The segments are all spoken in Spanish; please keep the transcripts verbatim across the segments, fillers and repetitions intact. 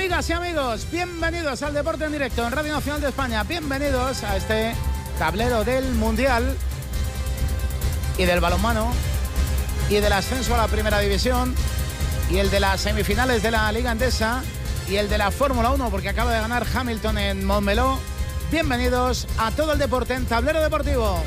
Amigas y amigos, bienvenidos al Deporte en Directo en Radio Nacional de España. Bienvenidos a este tablero del Mundial y del balonmano y del ascenso a la Primera División y el de las semifinales de la Liga Endesa y el de la Fórmula uno, porque acaba de ganar Hamilton en Montmeló. Bienvenidos a todo el deporte en Tablero Deportivo.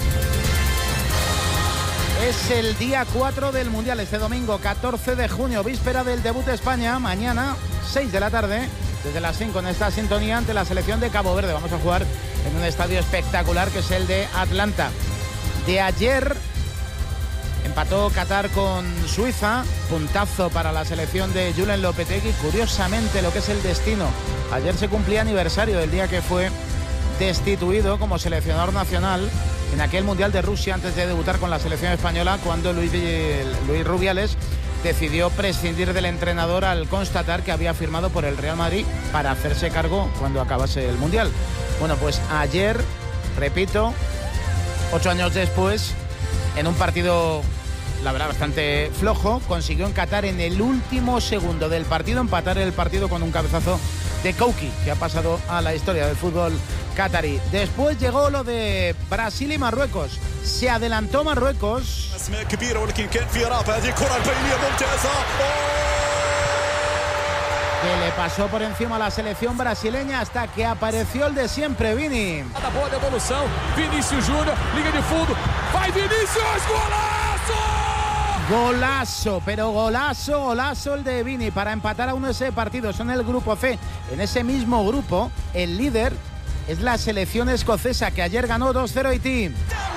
Es el día cuatro del Mundial, este domingo catorce de junio, víspera del debut de España. Mañana, seis de la tarde, desde las cinco en esta sintonía ante la selección de Cabo Verde. Vamos a jugar en un estadio espectacular que es el de Atlanta. De ayer empató Qatar con Suiza, puntazo para la selección de Julen Lopetegui. Curiosamente, lo que es el destino. Ayer se cumplía aniversario del día que fue destituido como seleccionador nacional en aquel Mundial de Rusia antes de debutar con la selección española, cuando Luis, Luis Rubiales decidió prescindir del entrenador al constatar que había firmado por el Real Madrid para hacerse cargo cuando acabase el Mundial. Bueno, pues ayer, repito, ocho años después, en un partido, la verdad, bastante flojo, consiguió en Qatar en el último segundo del partido empatar el partido con un cabezazo de Kouki, que ha pasado a la historia del fútbol catarí. Después llegó lo de Brasil y Marruecos. Se adelantó Marruecos. Que le pasó por encima a la selección brasileña hasta que apareció el de siempre, Vini. Boa devolução, Vinícius Júnior, liga de fundo, vai Vinícius, golazo. Golazo, pero golazo, golazo el de Vini para empatar a uno ese partido. Son el grupo C. En ese mismo grupo, el líder es la selección escocesa, que ayer ganó dos cero a Haití.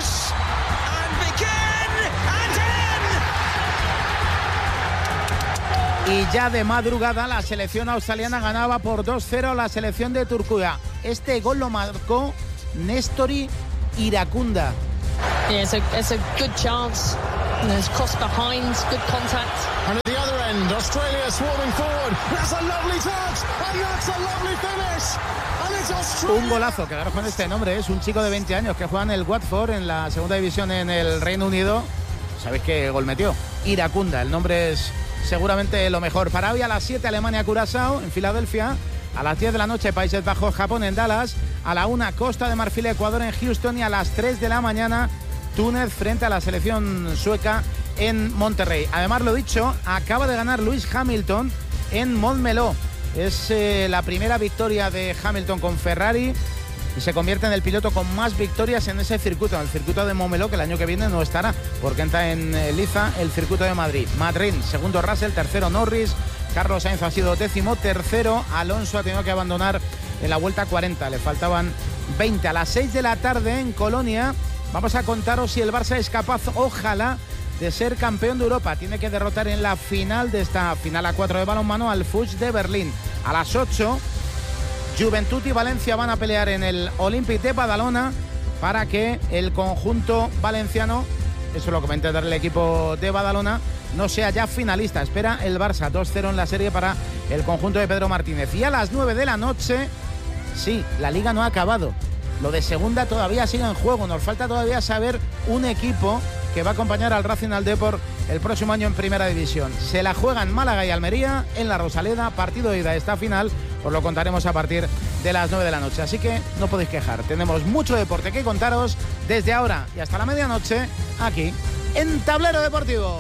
Y ya de madrugada la selección australiana ganaba por dos cero a la selección de Turquía. Este gol lo marcó Nestori Iracunda. Yeah, it's a, it's a good chance. There's cross behind, good contact. And at the other end, Australia swarming forward. That's a lovely touch, and that's a lovely finish. And it's Australia. Un golazo, quedaros con este nombre. Es un chico de veinte años que juega en el Watford, en la segunda división en el Reino Unido. ¿Sabéis qué gol metió? Iracunda, el nombre es seguramente lo mejor. Para hoy a las siete, Alemania-Curazao en Filadelfia. A las diez de la noche, Países Bajos, Japón en Dallas. A la una, Costa de Marfil, Ecuador en Houston. Y a las tres de la mañana, Túnez frente a la selección sueca en Monterrey. Además, lo dicho, acaba de ganar Lewis Hamilton en Montmeló. Es eh, la primera victoria de Hamilton con Ferrari y se convierte en el piloto con más victorias en ese circuito, en el circuito de Montmeló, que el año que viene no estará, porque entra en eh, liza el circuito de Madrid. Madrid, segundo Russell, tercero Norris, Carlos Sainz ha sido décimo tercero, Alonso ha tenido que abandonar en la vuelta cuarenta, le faltaban veinte. A las seis de la tarde en Colonia vamos a contaros si el Barça es capaz, ojalá, de ser campeón de Europa. Tiene que derrotar en la final de esta final a cuatro de balonmano al Fuchs de Berlín. A las ocho, Juventud y Valencia van a pelear en el Olympic de Badalona para que el conjunto valenciano, eso lo comenta el equipo de Badalona, no sea ya finalista. Espera el Barça, dos cero en la serie para el conjunto de Pedro Martínez. Y a las nueve de la noche, sí, la Liga no ha acabado. Lo de segunda todavía sigue en juego. Nos falta todavía saber un equipo que va a acompañar al Racing al Depor el próximo año en Primera División. Se la juegan Málaga y Almería en la Rosaleda, partido de ida a esta final. Os lo contaremos a partir de las nueve de la noche. Así que no podéis quejar. Tenemos mucho deporte que contaros desde ahora y hasta la medianoche aquí en Tablero Deportivo.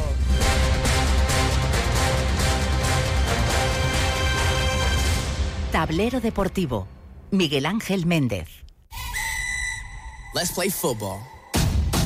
Tablero Deportivo. Miguel Ángel Méndez. Let's play football.